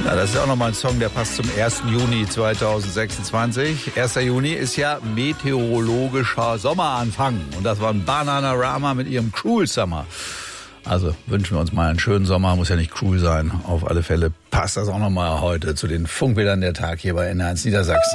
Na, das ist auch nochmal ein Song, der passt zum 1. Juni 2026. 1. Juni ist ja meteorologischer Sommeranfang. Und das war ein Bananarama mit ihrem Cruel Summer. Also wünschen wir uns mal einen schönen Sommer, muss ja nicht cruel sein. Auf alle Fälle passt das auch nochmal heute zu den Funkbildern der Tag hier bei NDR1 Niedersachsen.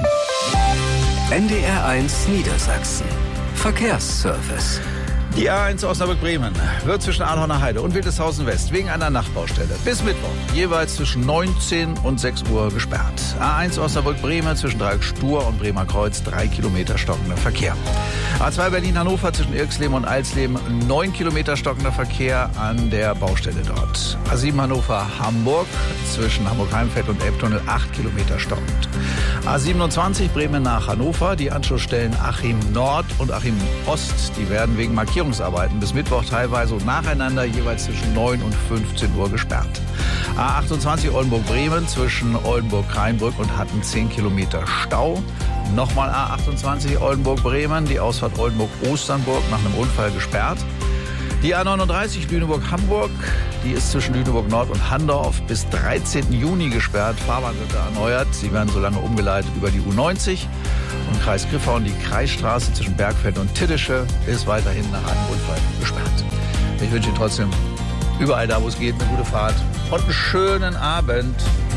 NDR1 Niedersachsen. Verkehrsservice. Die A1 Osnabrück-Bremen wird zwischen Adorner Heide und Wildeshausen West wegen einer Nachbaustelle bis Mittwoch jeweils zwischen 19 und 6 Uhr gesperrt. A1 Osnabrück-Bremen zwischen Dreieck-Stur und Bremer Kreuz 3 Kilometer stockender Verkehr. A2 Berlin-Hannover zwischen Irxleben und Alsleben 9 Kilometer stockender Verkehr an der Baustelle dort. A7 Hannover-Hamburg zwischen Hamburg-Heimfeld und Elbtunnel 8 Kilometer stockend. A27 Bremen nach Hannover, die Anschlussstellen Achim Nord und Achim Ost, die werden wegen Markierungsarbeiten bis Mittwoch teilweise und nacheinander jeweils zwischen 9 und 15 Uhr gesperrt. A28 Oldenburg-Bremen zwischen Oldenburg-Kreinbrück und Hatten 10 Kilometer Stau. Nochmal A28 Oldenburg-Bremen, die Ausfahrt Oldenburg-Osternburg nach einem Unfall gesperrt. Die A39 Lüneburg-Hamburg, die ist zwischen Lüneburg-Nord und Handorf bis 13. Juni gesperrt. Fahrbahn wird da erneuert. Sie werden so lange umgeleitet über die U90. Und Kreis Griffau und die Kreisstraße zwischen Bergfeld und Tiddische ist weiterhin nach einem Unfall gesperrt. Ich wünsche Ihnen trotzdem überall da, wo es geht, eine gute Fahrt und einen schönen Abend.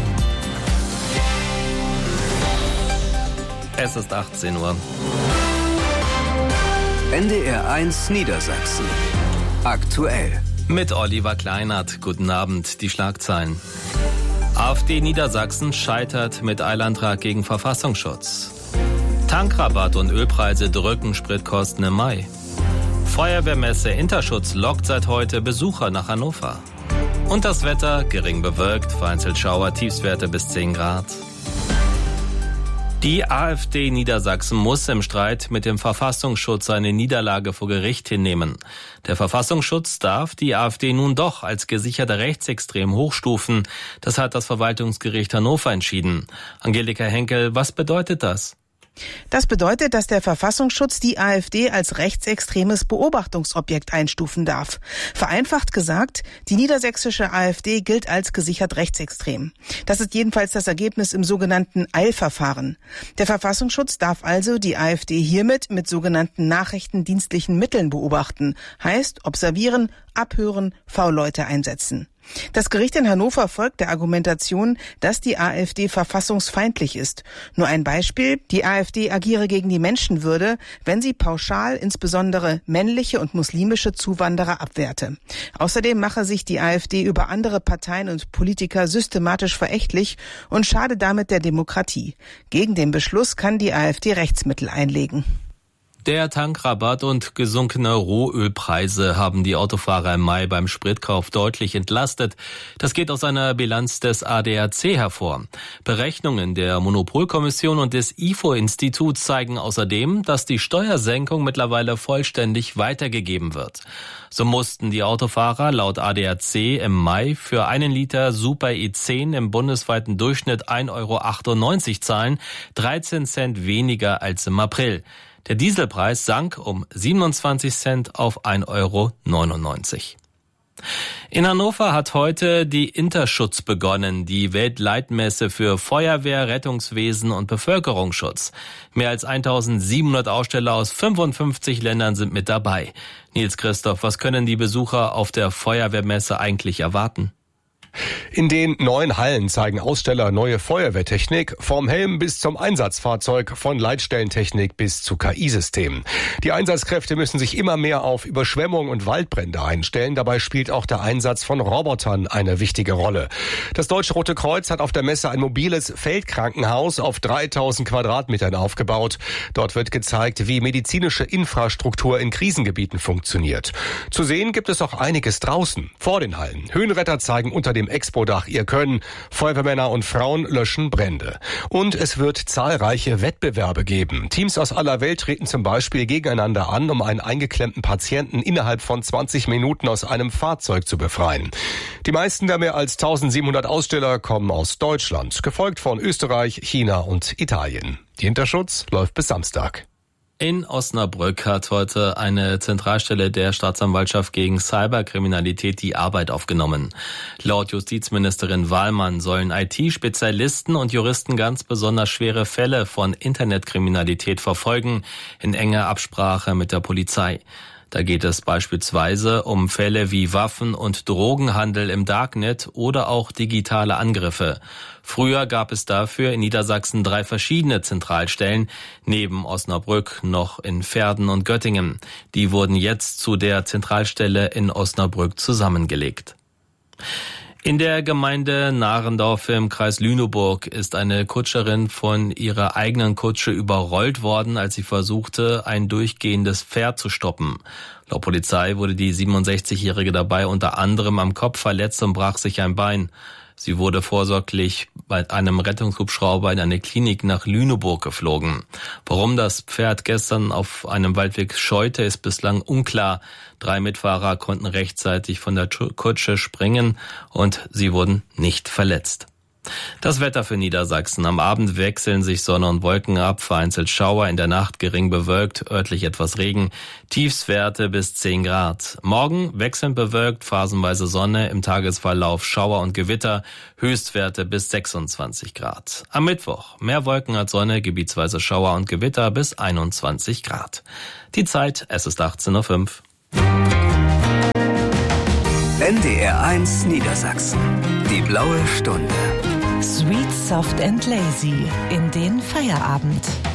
Es ist 18 Uhr. NDR1 Niedersachsen. Aktuell. Mit Oliver Kleinert. Guten Abend, die Schlagzeilen. AfD Niedersachsen scheitert mit Eilantrag gegen Verfassungsschutz. Tankrabatt und Ölpreise drücken Spritkosten im Mai. Feuerwehrmesse Interschutz lockt seit heute Besucher nach Hannover. Und das Wetter gering bewölkt, vereinzelt Schauer, Tiefstwerte bis 10 Grad. Die AfD Niedersachsen muss im Streit mit dem Verfassungsschutz eine Niederlage vor Gericht hinnehmen. Der Verfassungsschutz darf die AfD nun doch als gesicherte rechtsextrem hochstufen. Das hat das Verwaltungsgericht Hannover entschieden. Angelika Henkel, was bedeutet das? Das bedeutet, dass der Verfassungsschutz die AfD als rechtsextremes Beobachtungsobjekt einstufen darf. Vereinfacht gesagt, die niedersächsische AfD gilt als gesichert rechtsextrem. Das ist jedenfalls das Ergebnis im sogenannten Eilverfahren. Der Verfassungsschutz darf also die AfD hiermit mit sogenannten nachrichtendienstlichen Mitteln beobachten. Heißt observieren, abhören, V-Leute einsetzen. Das Gericht in Hannover folgt der Argumentation, dass die AfD verfassungsfeindlich ist. Nur ein Beispiel: Die AfD agiere gegen die Menschenwürde, wenn sie pauschal insbesondere männliche und muslimische Zuwanderer abwehrte. Außerdem mache sich die AfD über andere Parteien und Politiker systematisch verächtlich und schade damit der Demokratie. Gegen den Beschluss kann die AfD Rechtsmittel einlegen. Der Tankrabatt und gesunkene Rohölpreise haben die Autofahrer im Mai beim Spritkauf deutlich entlastet. Das geht aus einer Bilanz des ADAC hervor. Berechnungen der Monopolkommission und des IFO-Instituts zeigen außerdem, dass die Steuersenkung mittlerweile vollständig weitergegeben wird. So mussten die Autofahrer laut ADAC im Mai für 1 Liter Super E10 im bundesweiten Durchschnitt 1,98 € zahlen, 13 Cent weniger als im April. Der Dieselpreis sank um 27 Cent auf 1,99 €. In Hannover hat heute die Interschutz begonnen, die Weltleitmesse für Feuerwehr, Rettungswesen und Bevölkerungsschutz. Mehr als 1700 Aussteller aus 55 Ländern sind mit dabei. Nils Christoph, was können die Besucher auf der Feuerwehrmesse eigentlich erwarten? In den neuen Hallen zeigen Aussteller neue Feuerwehrtechnik, vom Helm bis zum Einsatzfahrzeug, von Leitstellentechnik bis zu KI-Systemen. Die Einsatzkräfte müssen sich immer mehr auf Überschwemmung und Waldbrände einstellen. Dabei spielt auch der Einsatz von Robotern eine wichtige Rolle. Das Deutsche Rote Kreuz hat auf der Messe ein mobiles Feldkrankenhaus auf 3000 Quadratmetern aufgebaut. Dort wird gezeigt, wie medizinische Infrastruktur in Krisengebieten funktioniert. Zu sehen gibt es auch einiges draußen, vor den Hallen. Höhenretter zeigen unter dem Expo-Dach ihr Können. Feuerwehrmänner und Frauen löschen Brände. Und es wird zahlreiche Wettbewerbe geben. Teams aus aller Welt treten zum Beispiel gegeneinander an, um einen eingeklemmten Patienten innerhalb von 20 Minuten aus einem Fahrzeug zu befreien. Die meisten der mehr als 1700 Aussteller kommen aus Deutschland, gefolgt von Österreich, China und Italien. Die Interschutz läuft bis Samstag. In Osnabrück hat heute eine Zentralstelle der Staatsanwaltschaft gegen Cyberkriminalität die Arbeit aufgenommen. Laut Justizministerin Wahlmann sollen IT-Spezialisten und Juristen ganz besonders schwere Fälle von Internetkriminalität verfolgen, in enger Absprache mit der Polizei. Da geht es beispielsweise um Fälle wie Waffen- und Drogenhandel im Darknet oder auch digitale Angriffe. Früher gab es dafür in Niedersachsen 3 verschiedene Zentralstellen, neben Osnabrück noch in Verden und Göttingen. Die wurden jetzt zu der Zentralstelle in Osnabrück zusammengelegt. In der Gemeinde Nahrendorf im Kreis Lüneburg ist eine Kutscherin von ihrer eigenen Kutsche überrollt worden, als sie versuchte, ein durchgehendes Pferd zu stoppen. Laut Polizei wurde die 67-Jährige dabei unter anderem am Kopf verletzt und brach sich ein Bein. Sie wurde vorsorglich bei einem Rettungshubschrauber in eine Klinik nach Lüneburg geflogen. Warum das Pferd gestern auf einem Waldweg scheute, ist bislang unklar. 3 Mitfahrer konnten rechtzeitig von der Kutsche springen und sie wurden nicht verletzt. Das Wetter für Niedersachsen. Am Abend wechseln sich Sonne und Wolken ab, vereinzelt Schauer, in der Nacht gering bewölkt, örtlich etwas Regen, Tiefstwerte bis 10 Grad. Morgen wechselnd bewölkt, phasenweise Sonne, im Tagesverlauf Schauer und Gewitter, Höchstwerte bis 26 Grad. Am Mittwoch mehr Wolken als Sonne, gebietsweise Schauer und Gewitter bis 21 Grad. Die Zeit, es ist 18:05 Uhr. NDR 1 Niedersachsen. Die blaue Stunde. Sweet, soft and lazy in den Feierabend.